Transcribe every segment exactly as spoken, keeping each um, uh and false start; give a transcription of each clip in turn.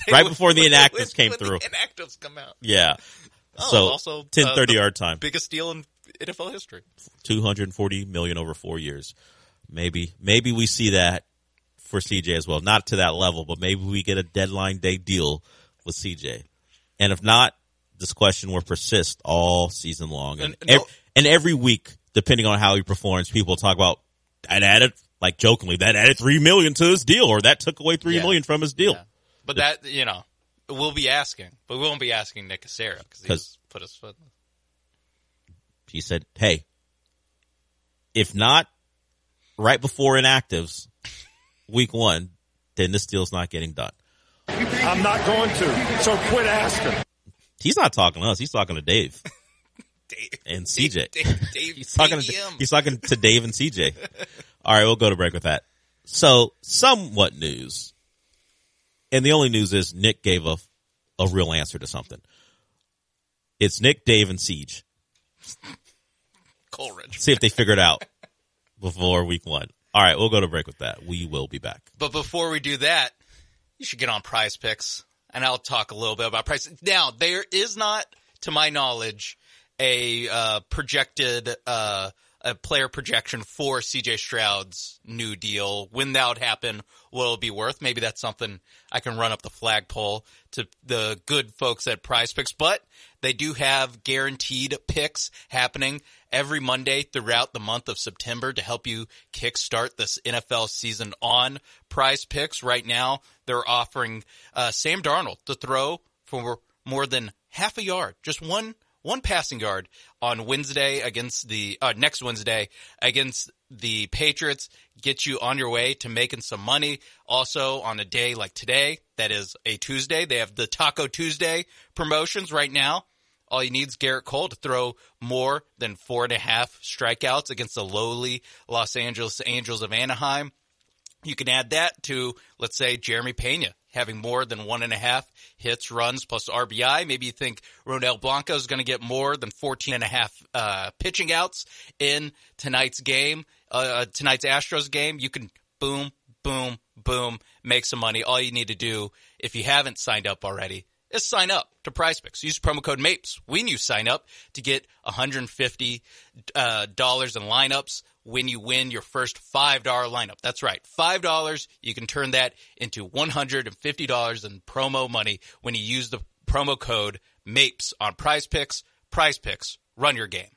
right before the inactives came when through. The inactives come out. Yeah. Oh, so also ten thirty uh, our time. Biggest deal in N F L history. two hundred forty million dollars over four years. Maybe, maybe we see that for C J as well. Not to that level, but maybe we get a deadline day deal with C J. And if not, this question will persist all season long. And, and, no, ev- and every week, depending on how he performs, people talk about that added, like jokingly, that added three million dollars to his deal, or that took away three yeah. million dollars from his deal. Yeah. But that, you know, we'll be asking, but we won't be asking Nick Cassera because he's put his foot in. He said, hey, if not right before inactives, week one, then this deal's not getting done. I'm not going to, so quit asking. He's not talking to us. He's talking to Dave. Dave and C J. Dave, Dave, Dave he's, talking to, he's talking to Dave and C J. All right, we'll go to break with that. So, somewhat news. And the only news is Nick gave a, a real answer to something. It's Nick, Dave, and Siege. Coleridge. See if they figure it out before week one. All right, we'll go to break with that. We will be back. But before we do that, you should get on Prize Picks, and I'll talk a little bit about Prize. Now, there is not, to my knowledge, a uh, projected uh, a player projection for C J Stroud's new deal. When that would happen, what it'll be worth. Maybe that's something I can run up the flagpole to the good folks at Prize Picks. But they do have guaranteed picks happening every Monday throughout the month of September to help you kickstart this N F L season on Prize Picks. Right now, they're offering uh, Sam Darnold to throw for more than half a yard, just one one passing yard on Wednesday against the uh, next Wednesday against the Patriots. Get you on your way to making some money. Also, on a day like today, that is a Tuesday, they have the Taco Tuesday promotions right now. All you need is Garrett Cole to throw more than four and a half strikeouts against the lowly Los Angeles Angels of Anaheim. You can add that to, let's say, Jeremy Pena having more than one and a half hits, runs, plus R B I. Maybe you think Ronel Blanco is going to get more than fourteen and a half uh, pitching outs in tonight's game, uh, tonight's Astros game. You can boom, boom, boom, make some money. All you need to do, if you haven't signed up already, is sign up to Prize Picks. Use promo code MAPES when you sign up to get one hundred fifty dollars uh, in lineups when you win your first five dollar lineup. That's right, five dollars. You can turn that into one hundred fifty dollars in promo money when you use the promo code MAPES on Prize Picks. Prize Picks, run your game.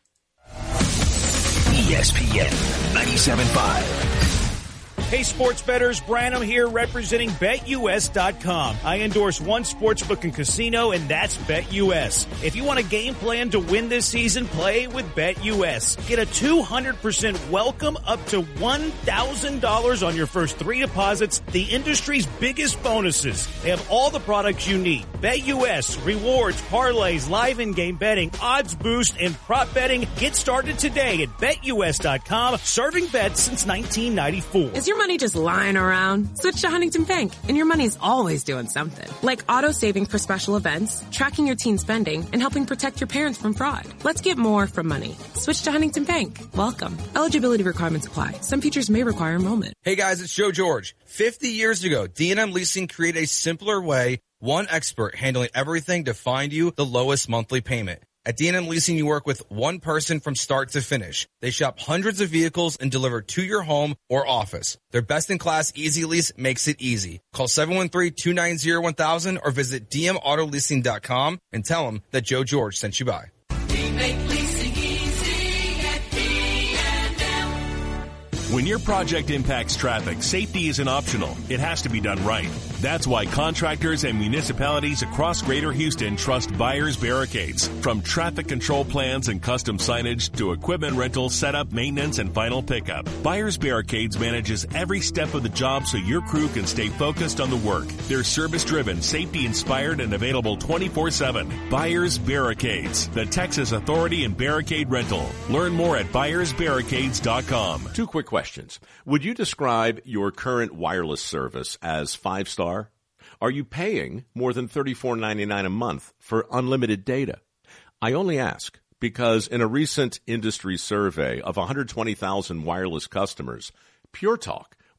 E S P N ninety-seven point five. Hey, sports bettors, Branham here representing Bet U S dot com. I endorse one sportsbook and casino, and that's Bet U S. If you want a game plan to win this season, play with Bet U S. Get a two hundred percent welcome up to one thousand dollars on your first three deposits, the industry's biggest bonuses. They have all the products you need. Bet U S, rewards, parlays, live in-game betting, odds boost, and prop betting. Get started today at Bet U S dot com, serving bets since nineteen ninety-four. Is your money just lying around? Switch to Huntington Bank, and your money's always doing something. Like auto-saving for special events, tracking your teen spending, and helping protect your parents from fraud. Let's get more from money. Switch to Huntington Bank. Welcome. Eligibility requirements apply. Some features may require enrollment. Hey guys, it's Joe George. fifty years ago, D and M Leasing created a simpler way, one expert handling everything to find you the lowest monthly payment. At D and M Leasing, you work with one person from start to finish. They shop hundreds of vehicles and deliver to your home or office. Their best-in-class Easy Lease makes it easy. Call seven one three, two nine zero, one thousand or visit d m auto leasing dot com and tell them that Joe George sent you by. We make leasing easy at D and M. When your project impacts traffic, safety isn't optional. It has to be done right. That's why contractors and municipalities across Greater Houston trust Byers Barricades. From traffic control plans and custom signage to equipment rental, setup, maintenance, and final pickup, Byers Barricades manages every step of the job so your crew can stay focused on the work. They're service-driven, safety-inspired, and available twenty-four seven. Byers Barricades, the Texas authority in barricade rental. Learn more at byers barricades dot com. Two quick questions. Would you describe your current wireless service as five-star? Are you paying more than thirty-four ninety-nine a month for unlimited data? I only ask because in a recent industry survey of one hundred twenty thousand wireless customers, Pure Talk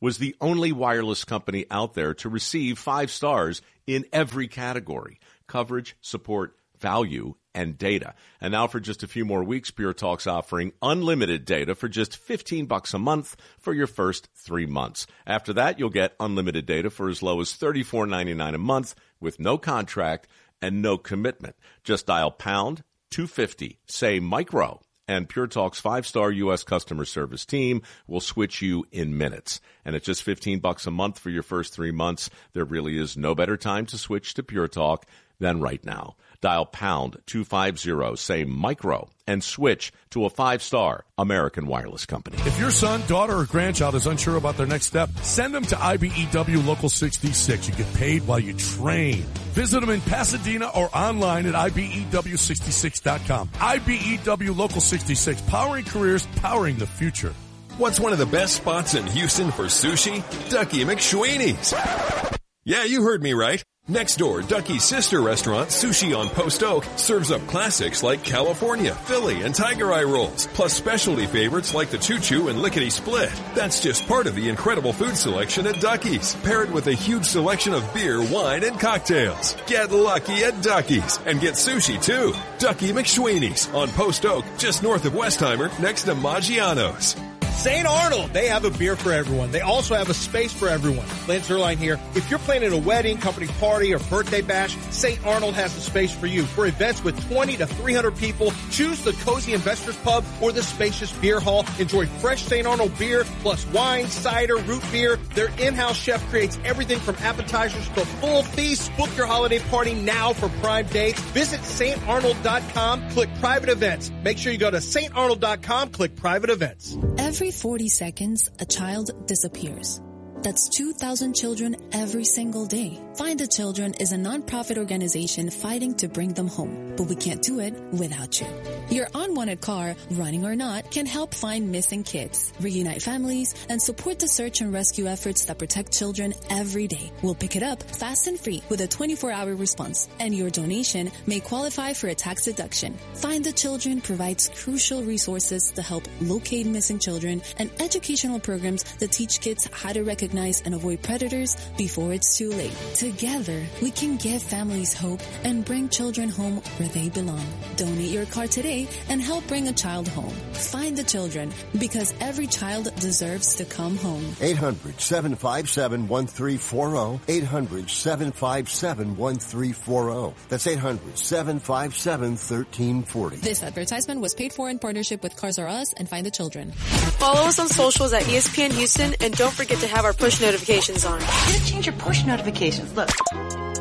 was the only wireless company out there to receive five stars in every category: coverage, support, value, and data. And now for just a few more weeks, Pure Talk's offering unlimited data for just fifteen bucks a month for your first three months. After that, you'll get unlimited data for as low as thirty-four ninety-nine a month with no contract and no commitment. Just dial pound two fifty, say micro, and Pure Talk's five-star U S customer service team will switch you in minutes. And at just fifteen bucks a month for your first three months, there really is no better time to switch to Pure Talk than right now. Dial pound two fifty, say micro, and switch to a five-star American wireless company. If your son, daughter, or grandchild is unsure about their next step, send them to I B E W Local sixty-six. You get paid while you train. Visit them in Pasadena or online at I B E W sixty-six dot com. I B E W Local sixty-six, powering careers, powering the future. What's one of the best spots in Houston for sushi? Ducky McSweeney's. Yeah, you heard me right. Next door, Ducky's sister restaurant, Sushi on Post Oak, serves up classics like California, Philly, and Tiger Eye rolls, plus specialty favorites like the Choo Choo and Lickety Split. That's just part of the incredible food selection at Ducky's, paired with a huge selection of beer, wine, and cocktails. Get lucky at Ducky's and get sushi too. Ducky McSweeney's on Post Oak, just north of Westheimer, next to Maggiano's. Saint Arnold, they have a beer for everyone. They also have a space for everyone. Lance Zerline here. If you're planning a wedding, company party, or birthday bash, Saint Arnold has a space for you. For events with twenty to three hundred people, choose the Cozy Investors Pub or the spacious beer hall. Enjoy fresh Saint Arnold beer, plus wine, cider, root beer. Their in-house chef creates everything from appetizers to full feasts. Book your holiday party now for prime dates. Visit Saint Arnold dot com, click private events. Make sure you go to Saint Arnold dot com, click private events. Every forty seconds, a child disappears. That's two thousand children every single day. Find the Children is a nonprofit organization fighting to bring them home, but we can't do it without you. Your unwanted car, running or not, can help find missing kids, reunite families, and support the search and rescue efforts that protect children every day. We'll pick it up fast and free with a twenty-four hour response, and your donation may qualify for a tax deduction. Find the Children provides crucial resources to help locate missing children and educational programs that teach kids how to recognize and avoid predators before it's too late. Together, we can give families hope and bring children home where they belong. Donate your car today and help bring a child home. Find the Children, because every child deserves to come home. eight hundred, seven five seven, one three four zero. eight hundred, seven five seven, one three four zero. That's eight hundred, seven five seven, one three four zero. This advertisement was paid for in partnership with Cars R Us and Find the Children. Follow us on socials at E S P N Houston, and don't forget to have our push notifications on. How to change your push notifications. Look.